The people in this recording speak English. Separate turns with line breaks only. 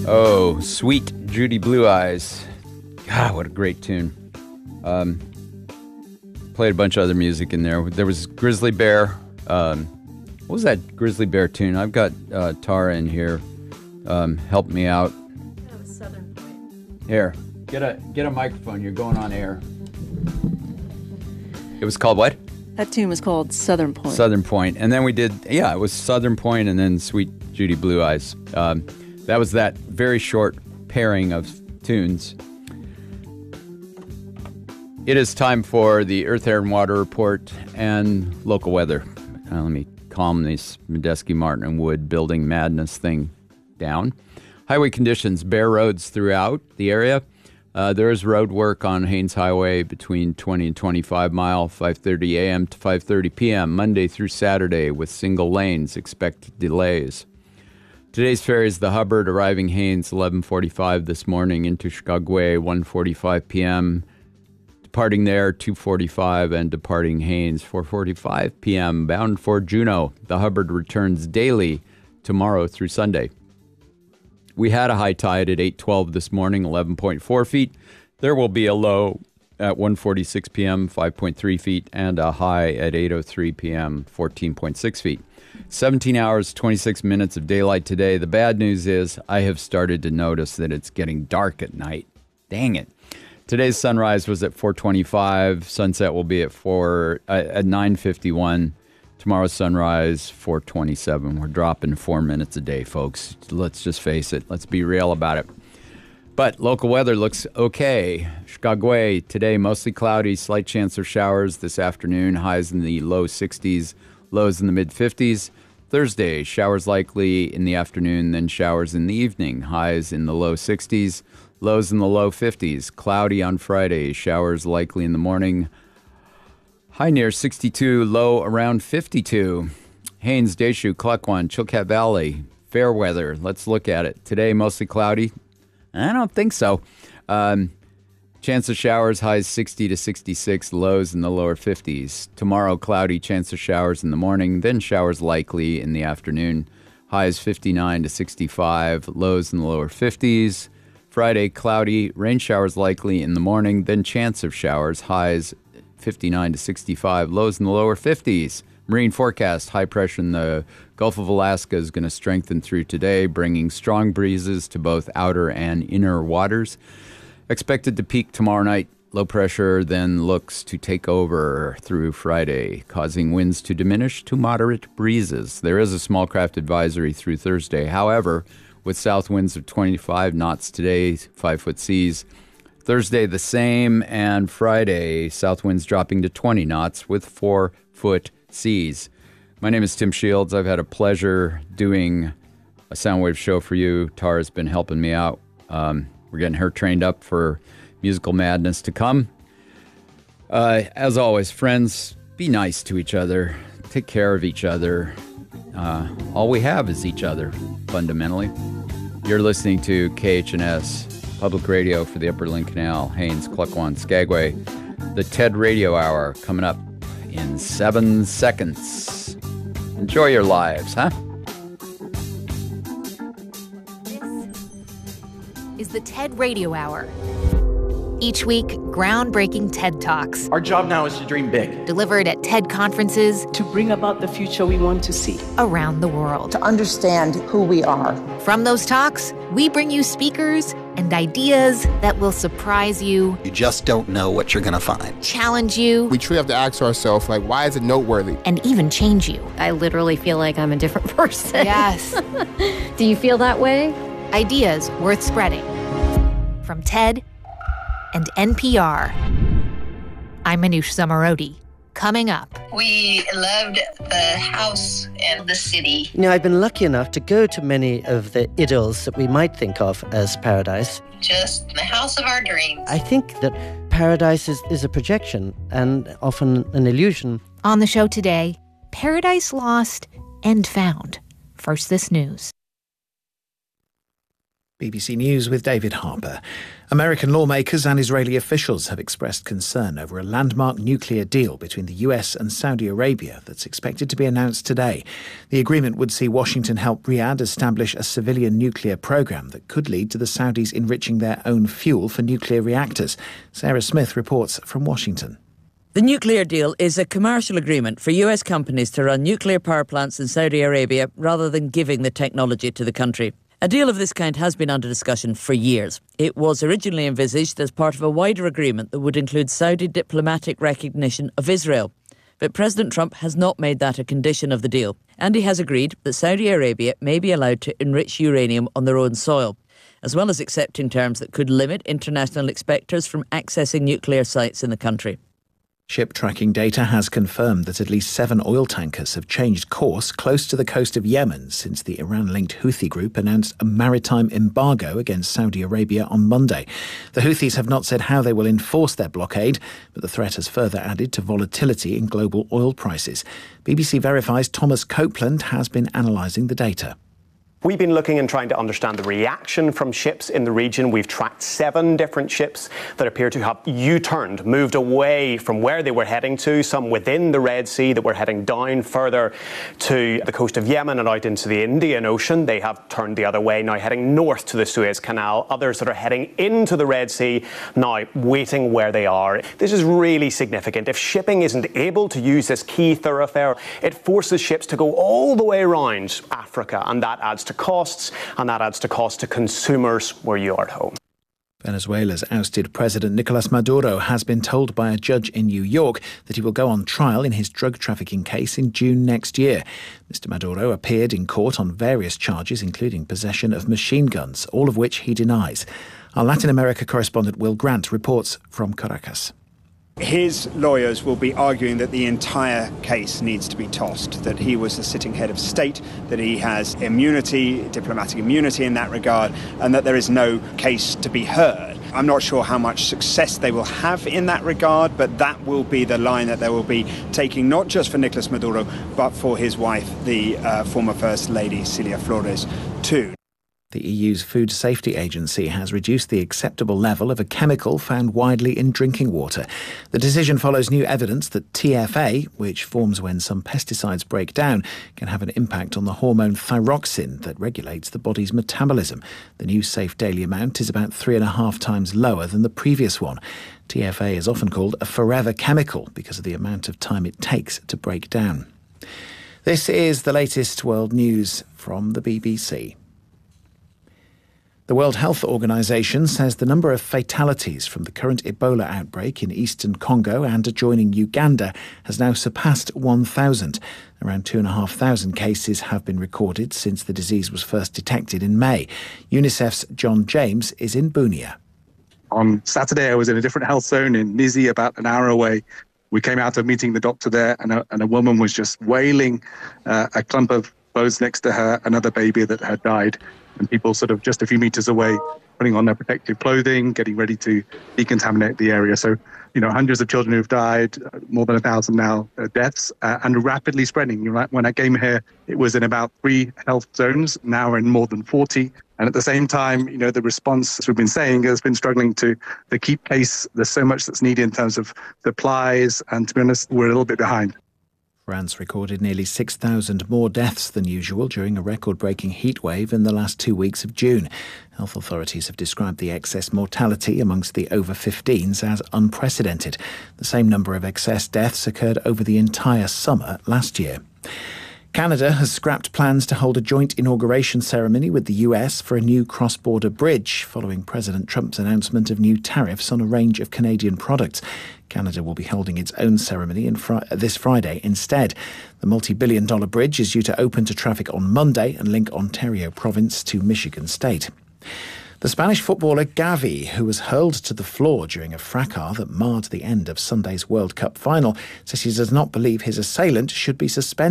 Oh, Sweet Judy Blue Eyes. God, what a great tune. Played a bunch of other music in there. There was Grizzly Bear. What was that Grizzly Bear tune? I've got Tara in here. Help me out.
That was Southern Point.
Here, get a microphone. You're going on air. It was called what?
That tune was called Southern Point.
Southern Point. And then we did, it was Southern Point and then Sweet Judy Blue Eyes. That was that very short pairing of tunes. It is time for the Earth, Air, and Water Report and local weather. Let me calm this Medeski, Martin, and Wood building madness thing down. Highway conditions, bare roads throughout the area. There is road work on Haines Highway between 20 and 25 mile, 5:30 a.m. to 5:30 p.m., Monday through Saturday with single lanes. Expect delays. Today's ferry is the Hubbard, arriving Haines 11:45 this morning into Chicago 1:45 p.m., departing there 2:45 and departing Haines 4:45 p.m., bound for Juneau. The Hubbard returns daily tomorrow through Sunday. We had a high tide at 8:12 this morning, 11.4 feet. There will be a low at 1:46 p.m., 5.3 feet, and a high at 8:03 p.m., 14.6 feet. 17 hours, 26 minutes of daylight today. The bad news is I have started to notice that it's getting dark at night. Dang it. Today's sunrise was at 4:25. Sunset will be at 9:51. Tomorrow's sunrise, 4:27. We're dropping 4 minutes a day, folks. Let's just face it. Let's be real about it. But local weather looks okay. Chicago today, mostly cloudy, slight chance of showers this afternoon. Highs in the low 60s, lows in the mid-50s. Thursday, showers likely in the afternoon, then showers in the evening. Highs in the low 60s, lows in the low 50s. Cloudy on Friday, showers likely in the morning. High near 62, low around 52. Haines, Deschutes, Klukwan, Chilkat Valley, fair weather. Let's look at it. Today, mostly cloudy. I don't think so. Chance of showers, highs 60 to 66, lows in the lower 50s. Tomorrow, cloudy, chance of showers in the morning, then showers likely in the afternoon. Highs 59 to 65, lows in the lower 50s. Friday, cloudy, rain showers likely in the morning, then chance of showers, highs 59 to 65, lows in the lower 50s. Marine forecast, high pressure in the Gulf of Alaska is going to strengthen through today, bringing strong breezes to both outer and inner waters. Expected to peak tomorrow night. Low pressure then looks to take over through Friday, causing winds to diminish to moderate breezes. There is a small craft advisory through Thursday. However, with south winds of 25 knots today, 5-foot seas. Thursday the same, and Friday, south winds dropping to 20 knots with 4-foot seas. My name is Tim Shields. I've had a pleasure doing a Soundwave show for you. Tara's been helping me out. We're getting her trained up for musical madness to come. As always, friends, be nice to each other. Take care of each other. All we have is each other, fundamentally. You're listening to KHNS, Public Radio for the Upper Lynn Canal, Haines, Klukwan, Skagway. The TED Radio Hour coming up in 7 seconds. Enjoy your lives, huh?
Is the TED Radio Hour. Each week, groundbreaking TED Talks.
Our job now is to dream big.
Delivered at TED conferences.
To bring about the future we want to see.
Around the world.
To understand who we are.
From those talks, we bring you speakers and ideas that will surprise you.
You just don't know what you're going to find.
Challenge you.
We truly have to ask ourselves, why is it noteworthy?
And even change you.
I literally feel like I'm a different person.
Yes.
Do you feel that way?
Ideas worth spreading. From TED and NPR. I'm Manoush Zomorodi. Coming up.
We loved the house and the city.
I've been lucky enough to go to many of the idyls that we might think of as paradise.
Just the house of our dreams.
I think that paradise is a projection and often an illusion.
On the show today, Paradise Lost and Found. First, this news.
BBC News with David Harper. American lawmakers and Israeli officials have expressed concern over a landmark nuclear deal between the US and Saudi Arabia that's expected to be announced today. The agreement would see Washington help Riyadh establish a civilian nuclear program that could lead to the Saudis enriching their own fuel for nuclear reactors. Sarah Smith reports from Washington.
The nuclear deal is a commercial agreement for US companies to run nuclear power plants in Saudi Arabia rather than giving the technology to the country. A deal of this kind has been under discussion for years. It was originally envisaged as part of a wider agreement that would include Saudi diplomatic recognition of Israel. But President Trump has not made that a condition of the deal, and he has agreed that Saudi Arabia may be allowed to enrich uranium on their own soil, as well as accepting terms that could limit international inspectors from accessing nuclear sites in the country.
Ship tracking data has confirmed that at least 7 oil tankers have changed course close to the coast of Yemen since the Iran-linked Houthi group announced a maritime embargo against Saudi Arabia on Monday. The Houthis have not said how they will enforce their blockade, but the threat has further added to volatility in global oil prices. BBC Verify's Thomas Copeland has been analysing the data.
We've been looking and trying to understand the reaction from ships in the region. We've tracked 7 different ships that appear to have U-turned, moved away from where they were heading to, some within the Red Sea that were heading down further to the coast of Yemen and out into the Indian Ocean. They have turned the other way, now heading north to the Suez Canal. Others that are heading into the Red Sea, now waiting where they are. This is really significant. If shipping isn't able to use this key thoroughfare, it forces ships to go all the way around Africa, and that adds to costs, and that adds to costs to consumers where you are at home.
Venezuela's ousted President Nicolas Maduro has been told by a judge in New York that he will go on trial in his drug trafficking case in June next year. Mr. Maduro appeared in court on various charges, including possession of machine guns, all of which he denies. Our Latin America correspondent Will Grant reports from Caracas.
His lawyers will be arguing that the entire case needs to be tossed, that he was the sitting head of state, that he has immunity, diplomatic immunity in that regard, and that there is no case to be heard. I'm not sure how much success they will have in that regard, but that will be the line that they will be taking, not just for Nicolas Maduro, but for his wife, the former First Lady Celia Flores, too.
The EU's Food Safety Agency has reduced the acceptable level of a chemical found widely in drinking water. The decision follows new evidence that TFA, which forms when some pesticides break down, can have an impact on the hormone thyroxine that regulates the body's metabolism. The new safe daily amount is about 3.5 times lower than the previous one. TFA is often called a forever chemical because of the amount of time it takes to break down. This is the latest world news from the BBC. The World Health Organization says the number of fatalities from the current Ebola outbreak in eastern Congo and adjoining Uganda has now surpassed 1,000. Around 2,500 cases have been recorded since the disease was first detected in May. UNICEF's John James is in Bunia.
On Saturday, I was in a different health zone in Nizi, about an hour away. We came out of meeting the doctor there, and a woman was just wailing, a clump of clothes next to her, another baby that had died. And people sort of just a few meters away, putting on their protective clothing, getting ready to decontaminate the area. So, hundreds of children who've died, more than 1,000 now deaths, and rapidly spreading. When I came here, it was in about 3 health zones, now in more than 40. And at the same time, the response, as we've been saying, has been struggling to keep pace. There's so much that's needed in terms of supplies, and to be honest, we're a little bit behind.
France recorded nearly 6,000 more deaths than usual during a record-breaking heatwave in the last 2 weeks of June. Health authorities have described the excess mortality amongst the over-15s as unprecedented. The same number of excess deaths occurred over the entire summer last year. Canada has scrapped plans to hold a joint inauguration ceremony with the US for a new cross-border bridge following President Trump's announcement of new tariffs on a range of Canadian products. Canada will be holding its own ceremony this Friday instead. The multi-billion-dollar bridge is due to open to traffic on Monday and link Ontario province to Michigan state. The Spanish footballer Gavi, who was hurled to the floor during a fracas that marred the end of Sunday's World Cup final, says he does not believe his assailant should be suspended.